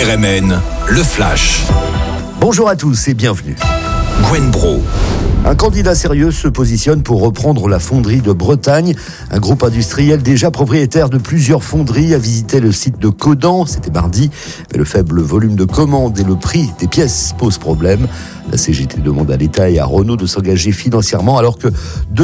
RMN, le Flash. Bonjour à tous et bienvenue. Gwen Bro. Un candidat sérieux se positionne pour reprendre la fonderie de Bretagne. Un groupe industriel déjà propriétaire de plusieurs fonderies a visité le site de Caudan, c'était mardi. Mais le faible volume de commandes et le prix des pièces posent problème. La CGT demande à l'État et à Renault de s'engager financièrement alors que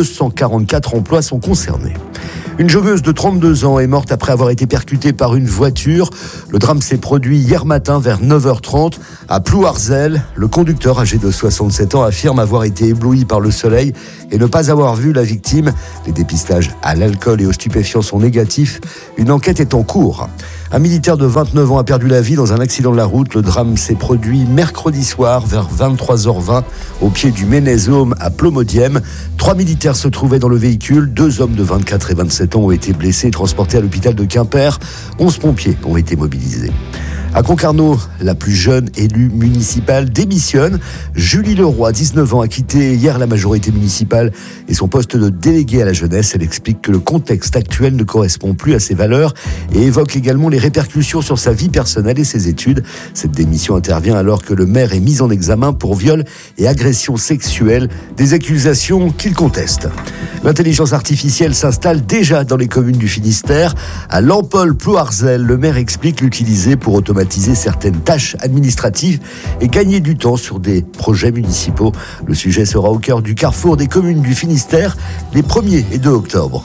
244 emplois sont concernés. Une joggeuse de 32 ans est morte après avoir été percutée par une voiture. Le drame s'est produit hier matin vers 9h30 à Plouarzel. Le conducteur âgé de 67 ans affirme avoir été ébloui par le soleil et ne pas avoir vu la victime. Les dépistages à l'alcool et aux stupéfiants sont négatifs. Une enquête est en cours. Un militaire de 29 ans a perdu la vie dans un accident de la route. Le drame s'est produit mercredi soir vers 23h20 au pied du Ménésome à Plomodième. 3 militaires se trouvaient dans le véhicule. 2 hommes de 24 et 27 ans ont été blessés et transportés à l'hôpital de Quimper. 11 pompiers ont été mobilisés. À Concarneau, la plus jeune élue municipale démissionne. Julie Leroy, 19 ans, a quitté hier la majorité municipale et son poste de déléguée à la jeunesse. Elle explique que le contexte actuel ne correspond plus à ses valeurs et évoque également les répercussions sur sa vie personnelle et ses études. Cette démission intervient alors que le maire est mis en examen pour viol et agression sexuelle, des accusations qu'il conteste. L'intelligence artificielle s'installe déjà dans les communes du Finistère. À Lampol-Plouarzel, le maire explique l'utiliser pour automatiser certaines tâches administratives et gagner du temps sur des projets municipaux. Le sujet sera au cœur du carrefour des communes du Finistère les 1er et 2 octobre.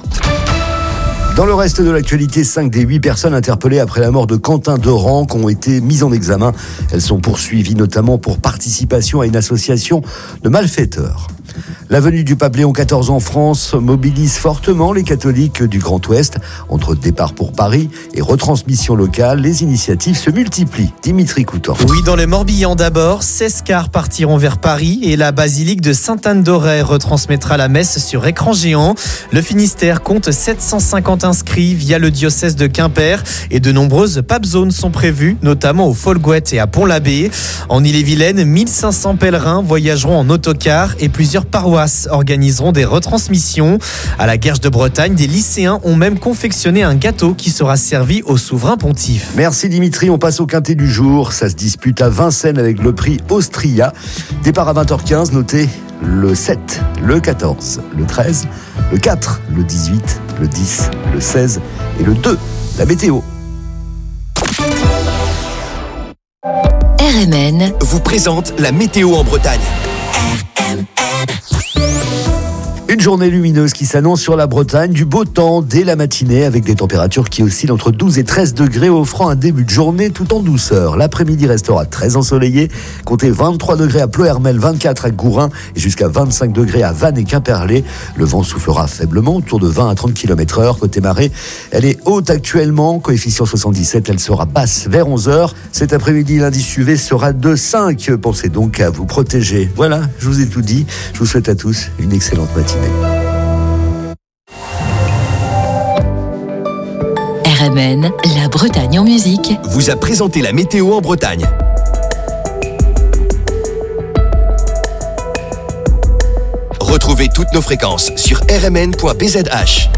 Dans le reste de l'actualité, 5 des 8 personnes interpellées après la mort de Quentin Dorenc ont été mises en examen. Elles sont poursuivies notamment pour participation à une association de malfaiteurs. La venue du pape Léon XIV en France mobilise fortement les catholiques du Grand Ouest. Entre départ pour Paris et retransmission locale, les initiatives se multiplient. Dimitri Coutan. Oui, dans le Morbihan d'abord, 16 cars partiront vers Paris et la basilique de Sainte-Anne-d'Auray retransmettra la messe sur écran géant. Le Finistère compte 750 inscrits via le diocèse de Quimper et de nombreuses pape zones sont prévues, notamment au Folgouette et à Pont-l'Abbé. En Ille-et-Vilaine, 1500 pèlerins voyageront en autocar et plusieurs paroisses organiseront des retransmissions. À la Guerche de Bretagne, des lycéens ont même confectionné un gâteau qui sera servi au souverain pontife. Merci Dimitri, on passe au quintet du jour. Ça se dispute à Vincennes avec le prix Austria. Départ à 20h15, notez le 7, le 14, le 13, le 4, le 18, le 10, le 16 et le 2. La météo. RMN vous présente la météo en Bretagne. Une journée lumineuse qui s'annonce sur la Bretagne, du beau temps dès la matinée avec des températures qui oscillent entre 12 et 13 degrés, offrant un début de journée tout en douceur. L'après-midi restera très ensoleillé, comptez 23 degrés à Ploërmel, 24 à Gourin et jusqu'à 25 degrés à Vannes et Quimperlé. Le vent soufflera faiblement autour de 20 à 30 km/h. Côté marée, elle est haute actuellement, coefficient 77, elle sera basse vers 11h. Cet après-midi, l'indice UV sera de 5. Pensez donc à vous protéger. Voilà, je vous ai tout dit. Je vous souhaite à tous une excellente matinée. RMN, la Bretagne en musique, vous a présenté la météo en Bretagne. Retrouvez toutes nos fréquences sur rmn.bzh.